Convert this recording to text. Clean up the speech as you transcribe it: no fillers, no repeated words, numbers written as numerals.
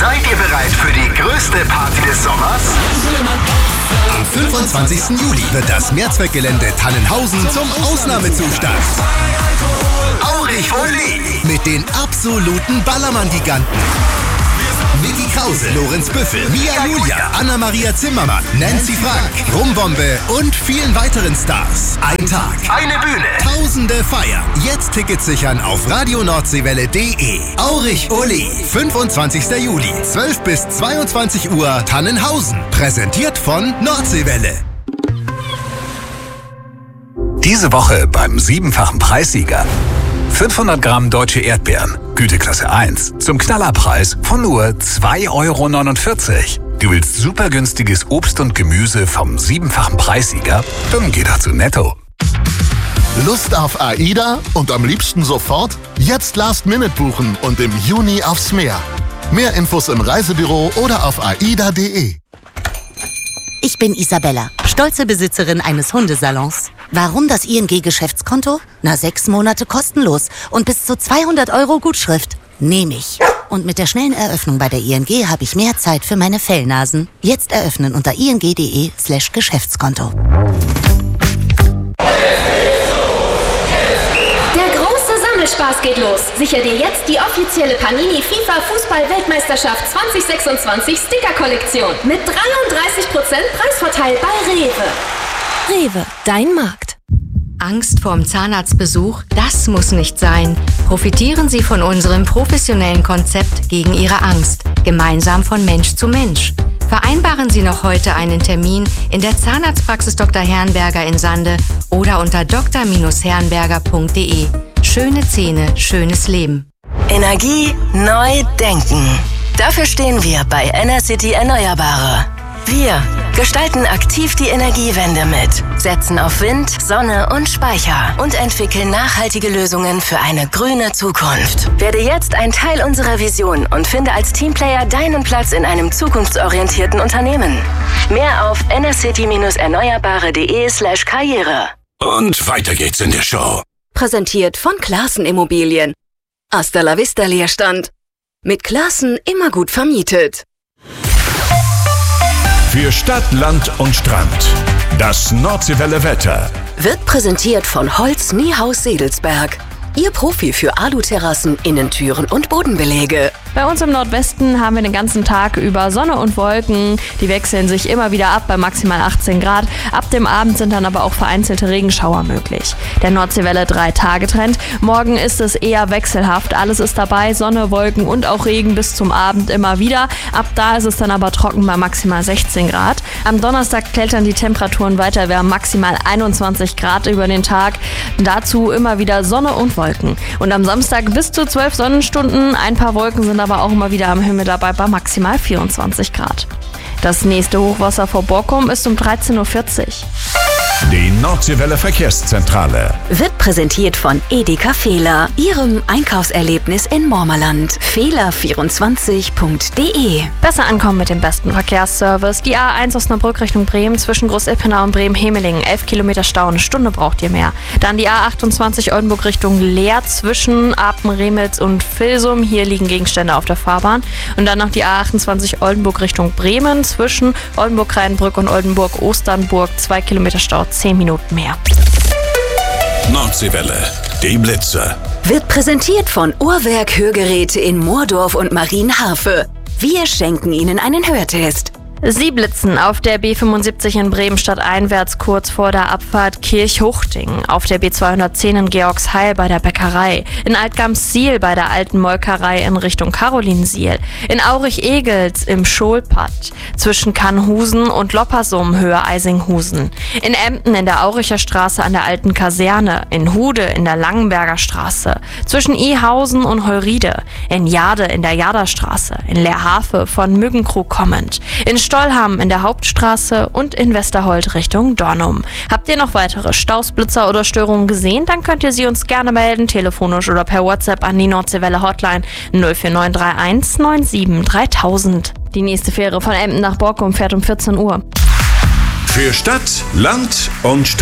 Seid ihr bereit für die größte Party des Sommers? Am 25. Juli wird das Mehrzweckgelände Tannenhausen zum Ausnahmezustand. Aurich Oli mit den absoluten Ballermann-Giganten. Vicky Krause, Lorenz Büffel, Mia Julia, Anna-Maria Zimmermann, Nancy Frank, Rumbombe und vielen weiteren Stars. Ein Tag, eine Bühne, Tausende feiern. Jetzt Tickets sichern auf radionordseewelle.de. Aurich Oli, 25. Juli, 12 bis 22 Uhr, Tannenhausen. Präsentiert von Nordseewelle. Diese Woche beim 7-fachen Preissieger. 500 Gramm deutsche Erdbeeren, Güteklasse 1, zum Knallerpreis von nur 2,49 €. Du willst super günstiges Obst und Gemüse vom 7-fachen Preissieger? Dann geh doch zu Netto. Lust auf AIDA und am liebsten sofort? Jetzt Last Minute buchen und im Juni aufs Meer. Mehr Infos im Reisebüro oder auf aida.de. Ich bin Isabella, stolze Besitzerin eines Hundesalons. Warum das ING-Geschäftskonto? 6 Monate kostenlos und bis zu 200 € Gutschrift. Nehme ich. Und mit der schnellen Eröffnung bei der ING habe ich mehr Zeit für meine Fellnasen. Jetzt eröffnen unter ing.de/Geschäftskonto. Spaß geht los. Sicher dir jetzt die offizielle Panini FIFA Fußball-Weltmeisterschaft 2026 Sticker-Kollektion mit 33% Preisvorteil bei Rewe. Rewe, dein Markt. Angst vorm Zahnarztbesuch? Das muss nicht sein. Profitieren Sie von unserem professionellen Konzept gegen Ihre Angst. Gemeinsam von Mensch zu Mensch. Vereinbaren Sie noch heute einen Termin in der Zahnarztpraxis Dr. Herrenberger in Sande oder unter dr-herrenberger.de. Schöne Zähne, schönes Leben. Energie neu denken. Dafür stehen wir bei Enercity Erneuerbare. Wir gestalten aktiv die Energiewende mit, setzen auf Wind, Sonne und Speicher und entwickeln nachhaltige Lösungen für eine grüne Zukunft. Werde jetzt ein Teil unserer Vision und finde als Teamplayer deinen Platz in einem zukunftsorientierten Unternehmen. Mehr auf enercity-erneuerbare.de/Karriere. Und weiter geht's in der Show. Präsentiert von Classen Immobilien. Hasta la vista Leerstand. Mit Classen immer gut vermietet. Für Stadt, Land und Strand. Das Nordseewelle Wetter. Wird präsentiert von Holz Niehaus Sedelsberg. Ihr Profi für Aluterrassen, Innentüren und Bodenbeläge. Bei uns im Nordwesten haben wir den ganzen Tag über Sonne und Wolken. Die wechseln sich immer wieder ab bei maximal 18 Grad. Ab dem Abend sind dann aber auch vereinzelte Regenschauer möglich. Der Nordseewelle 3-Tage-Trend. Morgen ist es eher wechselhaft. Alles ist dabei, Sonne, Wolken und auch Regen bis zum Abend immer wieder. Ab da ist es dann aber trocken bei maximal 16 Grad. Am Donnerstag klettern die Temperaturen weiter. Wir haben maximal 21 Grad über den Tag. Dazu immer wieder Sonne und Wolken. Und am Samstag bis zu 12 Sonnenstunden. Ein paar Wolken sind aber auch immer wieder am Himmel dabei bei maximal 24 Grad. Das nächste Hochwasser vor Borkum ist um 13:40 Uhr. Die Nordseewelle Verkehrszentrale Wird präsentiert von Edeka Fehler, Ihrem Einkaufserlebnis in Mormerland. Fehler24.de. Besser ankommen mit dem besten Verkehrsservice. Die A1 Osnabrück Richtung Bremen zwischen Groß-Ippenau und Bremen-Hemelingen. 11 Kilometer Stau, eine Stunde braucht ihr mehr. Dann die A28 Oldenburg Richtung Leer zwischen Apen, Remitz und Vilsum. Hier liegen Gegenstände auf der Fahrbahn. Und dann noch die A28 Oldenburg Richtung Bremen zwischen Oldenburg-Rheinbrück und Oldenburg-Osternburg. 2 Kilometer Stau, 10 Minuten mehr. Nordseewelle, die Blitze. Wird präsentiert von Uhrwerk Hörgeräte in Moordorf und Marienharfe. Wir schenken Ihnen einen Hörtest. Sie blitzen auf der B75 in Bremen stadteinwärts kurz vor der Abfahrt Kirchhuchting, auf der B210 in Georgsheil bei der Bäckerei, in Altgamsiel bei der alten Molkerei in Richtung Karolinsiel, in Aurich-Egels im Scholpatt, zwischen Kannhusen und Loppersum Höhe Eisinghusen, in Emden in der Auricher Straße an der alten Kaserne, in Hude in der Langenberger Straße, zwischen Ihausen und Heuride, in Jade in der Jaderstraße, in Leerhafe von Müggenkrug kommend, in Stollham in der Hauptstraße und in Westerhold Richtung Dornum. Habt ihr noch weitere Staus, Blitzer oder Störungen gesehen? Dann könnt ihr sie uns gerne melden, telefonisch oder per WhatsApp an die Nordseewelle Hotline 04931 97 3000. Die nächste Fähre von Emden nach Borkum fährt um 14 Uhr. Für Stadt, Land und Strand.